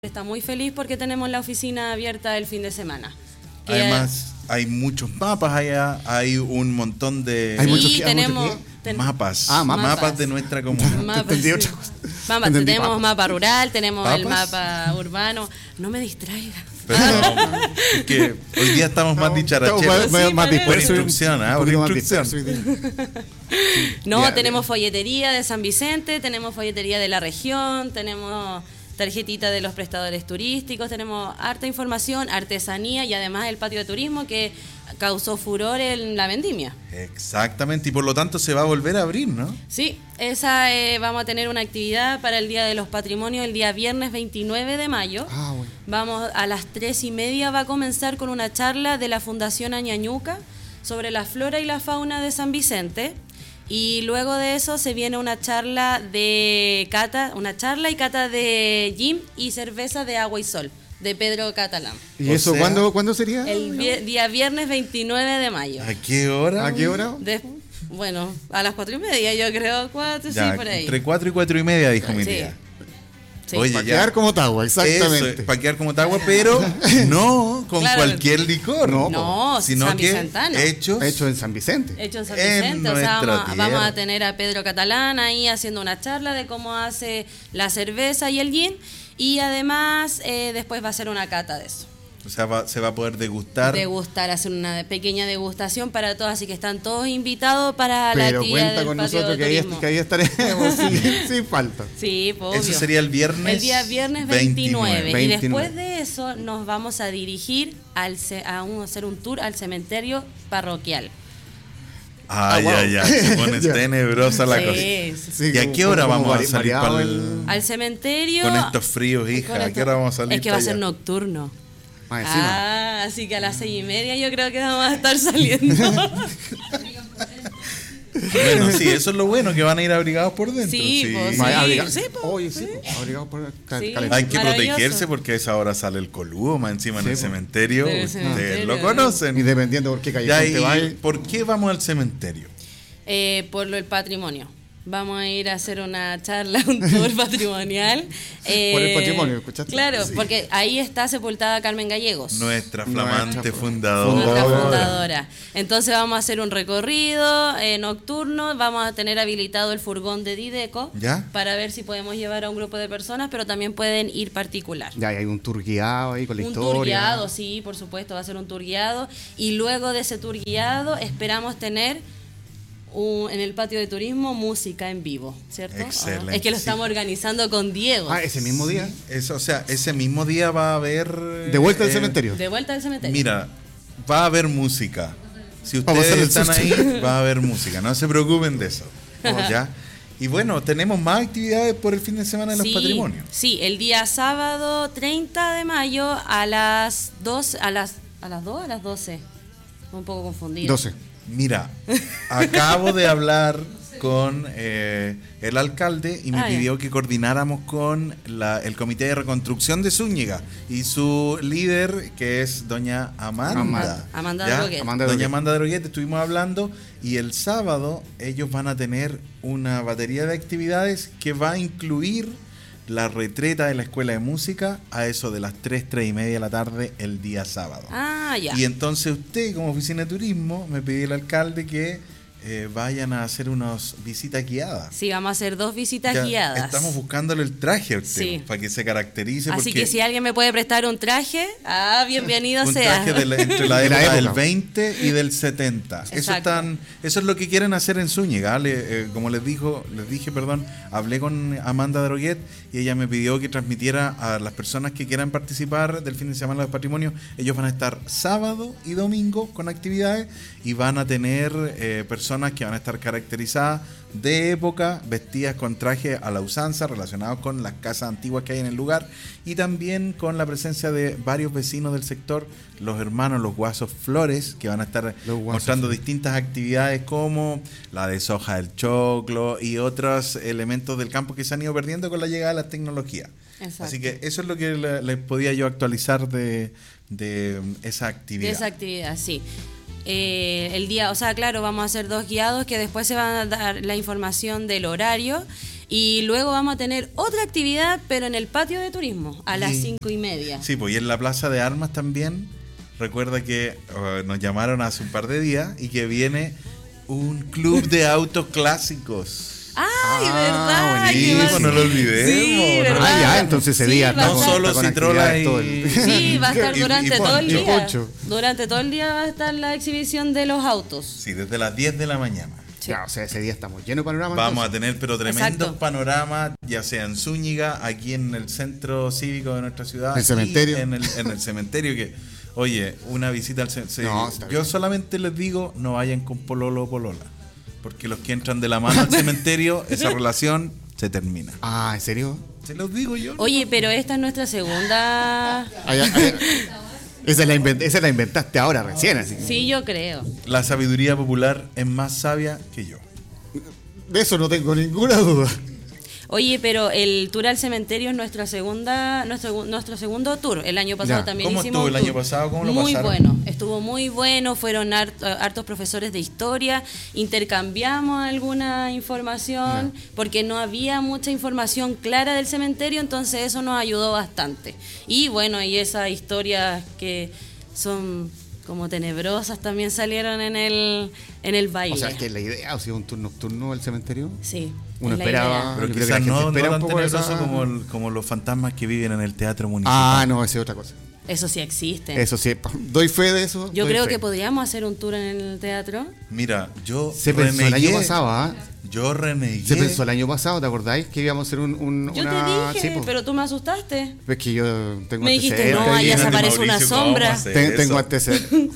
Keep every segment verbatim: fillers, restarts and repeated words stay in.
Está muy feliz porque tenemos la oficina abierta el fin de semana. Que Además, hay muchos mapas allá, hay un montón de hay muchos sí, que- tenemos muchos ten- mapas, Ah, mapas. mapas de nuestra comunidad. mapas, Entendí sí. otra cosa. Mapas, Entendí tenemos papas. mapa rural, tenemos el ¿Papas? mapa urbano. No me distraigas. Pero no, es que hoy día estamos más dicharacheros. Estamos más- Sí, más por dispersos. Por instrucción, ¿ah? Un poquito Por más instrucción. dispersos hoy día. No, Ya, tenemos bien. folletería de San Vicente, tenemos folletería de la región, tenemos tarjetita de los prestadores turísticos, tenemos harta información, artesanía y además el patio de turismo que causó furor en la vendimia. Exactamente, y por lo tanto se va a volver a abrir, ¿no? Sí, esa eh, vamos a tener una actividad para el Día de los Patrimonios el día viernes veintinueve de mayo. Ah, bueno. Vamos a las tres y media, va a comenzar con una charla de la Fundación Añañuca sobre la flora y la fauna de San Vicente. Y luego de eso se viene una charla de cata, una charla y cata de gin y cerveza de agua y sol, de Pedro Catalán. ¿Y O eso sea- cuándo, cuándo sería? El vie- día viernes veintinueve de mayo. ¿A qué hora? ¿A qué hora? De- bueno, a las cuatro y media, yo creo, cuatro, Ya, sí, por ahí. entre cuatro y cuatro y media, dijo mi Sí. tía. Sí. Oye, Para ya. quedar como Tagua, exactamente. Eso, para quedar como Tagua, pero no con Claro. cualquier licor. No, No, sino San que Vicentano. hechos Hecho en San Vicente. Hecho en San En Vicente, o sea, nuestra vamos, tierra. vamos a tener a Pedro Catalán ahí haciendo una charla de cómo hace la cerveza y el gin, y además eh, después va a ser una cata de eso. O sea, va- se va a poder degustar. Degustar, hacer una pequeña degustación para todos, así que están todos invitados para la Pero actividad cuenta del con patio nosotros de que ahí, turismo. que ahí estaremos sin, sin falta. Sí, pues, Eso obvio. sería el viernes. El día viernes veintinueve. veintinueve. Y veintinueve. después de eso nos vamos a dirigir al ce- a un- hacer un tour al cementerio parroquial. Ah, Ah, ya, wow. ya. Se pone Ya. tenebrosa la Sí, cosa. sí. Sí, ¿Y a como- qué hora como vamos a vari- salir variado para el- el- Al cementerio. con estos fríos, hija? con ¿A esto- qué hora vamos a salir Es que va para a ser allá? nocturno. Más encima. Ah, así que a las seis y media yo creo que vamos a estar saliendo. Bueno, sí, eso es lo bueno, que van a ir abrigados por dentro. Sí, pues, Más sí. abriga- sí, po, Oye, sí, sí. abrigado por cal- Sí. calentito. Hay que Maravilloso. protegerse porque a esa hora sale el coludo más encima en Sí, el pues. cementerio. En el Ustedes cementerio, lo ¿eh? conocen. Y dependiendo por qué Ya, callejón ¿y te vayas. por qué vamos al cementerio? Eh, por lo del patrimonio. Vamos a ir a hacer una charla, un tour patrimonial. Eh, Por el patrimonio, ¿escuchaste? Claro, Sí. porque ahí está sepultada Carmen Gallegos. Nuestra Nuestra flamante fu- fundadora. Nuestra Fundadora. fundadora. Entonces vamos a hacer un recorrido eh, nocturno, vamos a tener habilitado el furgón de Dideco ¿Ya? para ver si podemos llevar a un grupo de personas, pero también pueden ir particular. Ya hay un tour guiado ahí con la Un historia. tour guiado, sí, por supuesto, va a ser un tour guiado. Y luego de ese tour guiado esperamos tener un- en el patio de turismo música en vivo, ¿cierto? Excelente, Ah, es que lo sí. estamos organizando con Diego. Ah, ese mismo día. Eso, o sea, ese mismo día va a haber. De vuelta al eh, cementerio. De vuelta al cementerio. Mira, va a haber música. Si Vamos a ustedes hacer el están susto. ahí, va a haber música. No se preocupen de eso. ¿Ya? Y bueno, tenemos más actividades por el fin de semana de Sí, los patrimonios. Sí, el día sábado treinta de mayo a las dos, a las a las dos, a las doce. Un poco confundida. doce. Mira, acabo de hablar con eh, el alcalde y me Ah, ya. pidió que coordináramos con la- el Comité de Reconstrucción de Zúñiga y su líder, que es doña Amanda. Amanda. Amanda ¿ya? Droguet. Amanda Doña Droguet. Amanda Droguet, estuvimos hablando y el sábado ellos van a tener una batería de actividades que va a incluir la retreta de la Escuela de Música a eso de las tres, tres y media de la tarde el día sábado. Ah, ya. Y entonces usted, como oficina de turismo, me pidió el alcalde que eh, vayan a hacer unas visitas guiadas. Sí, vamos a hacer dos visitas Ya guiadas. Estamos buscándole el traje a usted, Sí. para que se caracterice. Así porque que si alguien me puede prestar un traje, ah, bienvenido un sea. traje de la- entre la De la época del época. veinte y del setenta. Eso, Exacto. están, eso es lo que quieren hacer en Zúñiga. Le- eh, como les dijo, les dije, perdón, hablé con Amanda Droguet y ella me pidió que transmitiera a las personas que quieran participar del fin de semana del patrimonio. Ellos van a estar sábado y domingo con actividades y van a tener eh, personas que van a estar caracterizadas de época, vestidas con traje a la usanza, relacionados con las casas antiguas que hay en el lugar y también con la presencia de varios vecinos del sector, los hermanos, los Guasos Flores, que van a estar Los Guasos mostrando Flores. distintas actividades como la deshoja del choclo y otros elementos del campo que se han ido perdiendo con la llegada de las tecnologías. Exacto. Así que eso es lo que le- les podía yo actualizar de, de esa De actividad. esa actividad, sí. Eh, el día, o sea, claro, vamos a hacer dos guiados que después se van a dar la información del horario Y luego vamos a tener otra actividad, pero en el patio de turismo, a las Sí. cinco y media. Sí, pues y en la Plaza de Armas también. Recuerda que uh, nos llamaron hace un par de días y que viene un club de autos clásicos. ¡Ay, Ah, verdad! buenísimo, ¿Qué va a no lo ser? olvidemos. Sí, ¿no? ¿verdad? Ah, ya, entonces ese Sí, día va a No estamos estar- solo con Citrola actividades y... todo el- Sí, va a estar y- y durante Pon- todo el y día. Poncho. Durante todo el día va a estar la exhibición de los autos. Sí, desde las diez de la mañana. Sí. Ya, o sea, ese día estamos llenos de panorama. Vamos a entonces. tener pero tremendos Exacto. panoramas, ya sea en Zúñiga, aquí en el centro cívico de nuestra ciudad. El cementerio. y En el, en el cementerio que, oye, una visita al cementerio. No, está Yo bien. solamente les digo, no vayan con pololo o polola. Porque los que entran de la mano al cementerio, esa relación se termina. Ah, ¿en serio? Se los digo yo. Oye, pero esta es nuestra segunda... Ay, ay, ay. Esa, la invent- esa la inventaste ahora recién, así que- Sí, yo creo. La sabiduría popular es más sabia que yo. De eso no tengo ninguna duda. Oye, pero el tour al cementerio es nuestra segunda, nuestro, nuestro segundo tour. El año pasado Ya. también ¿Cómo hicimos estuvo un el año tour. pasado? ¿Cómo lo Muy pasaron? bueno, estuvo muy bueno. Fueron hart- hartos profesores de historia. Intercambiamos alguna información porque no había mucha información clara del cementerio, entonces eso nos ayudó bastante. Y bueno, y esas historias que son como tenebrosas también salieron en el en el baile. O sea, es que la idea, o sea, un tour nocturno al cementerio. Sí. Uno es la esperaba- idea. Pero yo creo que quizás la gente no, no espera un tan poco esa- tenebroso como, el- como los fantasmas que viven en el teatro municipal. Ah, no, esa es otra cosa. Eso sí existe. Eso sí, doy fe de eso. Yo doy creo fe. que podríamos hacer un tour en el teatro. Mira, yo Se pensó el renegué, año pasado, ¿ah? Yo renegué. Se pensó el año pasado, ¿te acordáis? Que íbamos a hacer un, un- Yo una... te dije, sí, pues. pero tú me asustaste. Es que yo tengo Me dijiste, antecedentes no, ahí allá en se el- aparece una Mauricio, ¿cómo sombra. vamos a hacer Ten- tengo eso? antecedentes.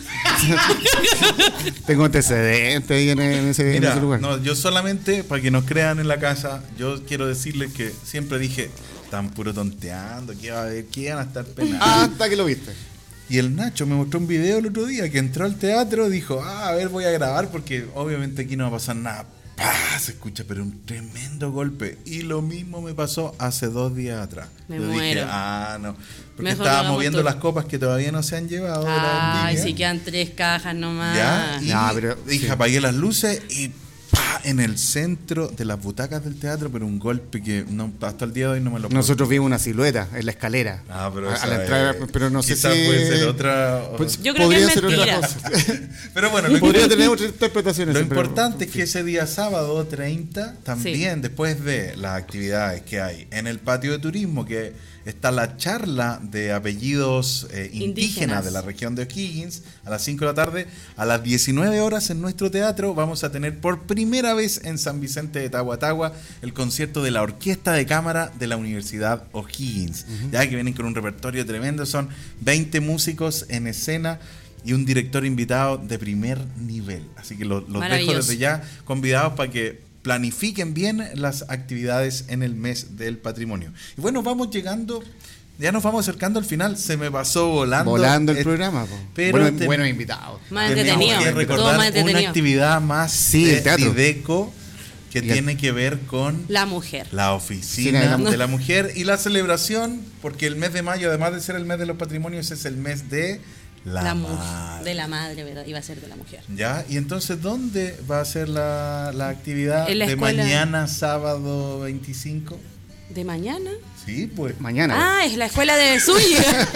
tengo antecedentes ahí en, en ese, en Mira, ese lugar. no, yo solamente, para que nos crean en la casa, yo quiero decirles que siempre dije, están puro tonteando, ¿qué va a haber? ¿Qué van a estar penando? Hasta que lo viste. Y el Nacho me mostró un video el otro día que entró al teatro, dijo, ah, a ver, voy a grabar porque obviamente aquí no va a pasar nada. ¡Pah! Se escucha, pero un tremendo golpe. Y lo mismo me pasó hace dos días atrás. Me Yo muero. dije, ah, no. Porque Mejor no estaba hagamos moviendo tour. las copas que todavía no se han llevado. de la Ay, vendimia. sí quedan tres cajas nomás. Ya, y Ya, pero- dije, sí. apagué las luces y ¡pah! En el centro de las butacas del teatro, pero un golpe que no, hasta el día de hoy no me lo puedo. Nosotros vimos una silueta en la escalera. Ah, pero a, a esa la entrada, es- pero no sé quizás si... puede ser otra. Pues, Yo creo podría que es ser otra mentira. cosa. Pero bueno, lo, Podría impor- tener otras interpretaciones. lo pero- importante es que ese día sábado treinta, también después de las actividades que hay en el patio de turismo, que está la charla de apellidos eh, indígenas, Indígenas. de la región de O'Higgins a las cinco de la tarde, a las diecinueve horas en nuestro teatro vamos a tener por primera vez en San Vicente de Tahuatahua el concierto de la Orquesta de Cámara de la Universidad O'Higgins, ya que vienen con un repertorio tremendo, son veinte músicos en escena y un director invitado de primer nivel. Así que lo- los dejo Maravilloso. desde ya convidados para que planifiquen bien las actividades en el mes del patrimonio. Y bueno, vamos llegando, ya nos vamos acercando al final, se me pasó volando. Volando el Eh, programa. Po. pero bueno, te- buenos invitados. Más Tenemos entretenido. que Todo recordar más una entretenido. actividad más Sí, de el teatro. Dideco que Y el- tiene que ver con La mujer. la oficina Sí, la- de la mujer y la celebración, porque el mes de mayo, además de ser el mes de los patrimonios, es el mes de la, La mu- madre. de la madre, ¿verdad? Iba a ser de la mujer. Ya, y entonces, ¿dónde va a ser la, la actividad En la de escuela. mañana, sábado veinticinco? ¿De mañana? Sí, pues. Mañana. Ah, es la escuela de Zúñiga.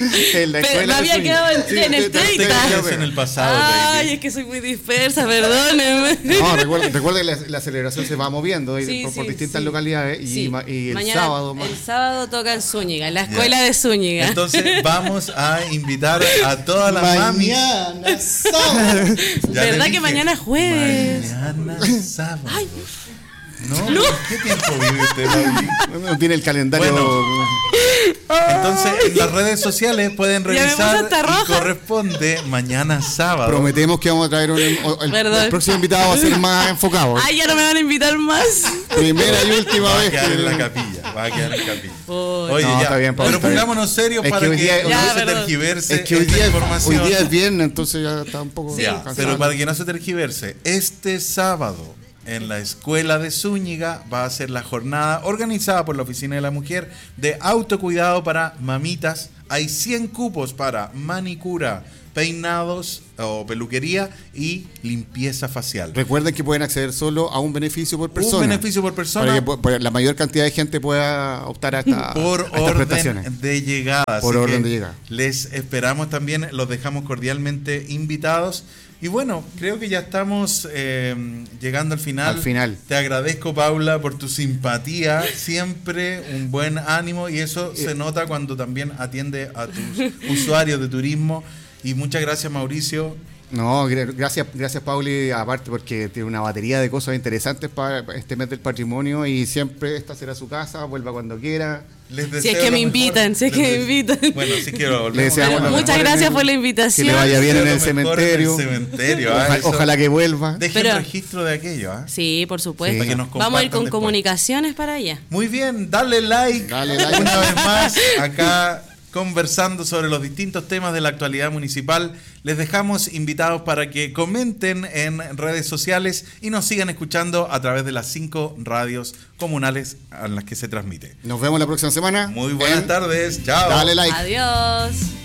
En la Pero escuela me de había Zúñiga. quedado en, Sí, en el te- te- te- treinta. Te quedas en el pasado, Ay, baby. es que soy muy dispersa, perdónenme. No, recuerda, recuerda que la, la celebración se va moviendo y Sí, por, por sí, distintas sí. localidades y, Sí. ma- y el Mañana- sábado más. El sábado toca en Zúñiga, en la Ya. escuela de Zúñiga. Entonces, vamos a invitar a todas las mamis. Mañana sábado. Ya te ¿Verdad que dije, mañana es jueves? Mañana sábado. Ay. No, ¿qué tiempo vive usted, Mauri? No tiene el calendario. Bueno. Entonces, en las redes sociales pueden Ya me puse revisar hasta y roja. corresponde mañana sábado. Prometemos que vamos a traer un. o- El, Perdón. el próximo invitado va a ser más enfocado. Ay, ya no me van a invitar más. Primera y última Va a vez. quedar en la que- capilla. Va a quedar en capilla. Uy. Oye, No, ya. está bien, Pablo, pero está bien. pongámonos serios Es que para hoy que, día- no Ya, se perdón. tergiverse Es que hoy esta día, información. hoy día es viernes, entonces ya está un poco. Ya, cansado. pero para que no se tergiverse, este sábado en la escuela de Zúñiga va a ser la jornada organizada por la Oficina de la Mujer de autocuidado para mamitas hay cien cupos para manicura, peinados o peluquería y limpieza facial. Recuerden que pueden acceder solo a un beneficio por persona. Un beneficio por persona. Para que por la mayor cantidad de gente pueda optar a, esta, por a estas orden prestaciones. de llegada. Por Así orden que de llegada. Les esperamos también, los dejamos cordialmente invitados. Y bueno, creo que ya estamos eh, llegando al final. Al final. Te agradezco, Paula, por tu simpatía, siempre un buen ánimo, y eso se nota cuando también atiende a tus usuarios de turismo. Y muchas gracias, Mauricio. No, gracias, gracias Pauli, aparte porque tiene una batería de cosas interesantes para este mes del patrimonio y siempre esta será su casa, vuelva cuando quiera. Les deseo si es que lo me mejor. invitan, si es que Les me invitan. Bueno, sí quiero Le deseamos lo Muchas mejor gracias en- por la Que invitación. le vaya bien en Lo el mejor en el cementerio. cementerio, ah, Oja- eso. ojalá que vuelva. Dejen Pero- registro de aquello. ¿ah? Sí, por supuesto. Sí. Para que nos Vamos a ir compartan con después. comunicaciones para allá. Muy bien, dale like, Dale like. una vez más acá conversando sobre los distintos temas de la actualidad municipal. Les dejamos invitados para que comenten en redes sociales y nos sigan escuchando a través de las cinco radios comunales a las que se transmite. Nos vemos la próxima semana. Muy buenas en tardes, chao. Dale like. Adiós.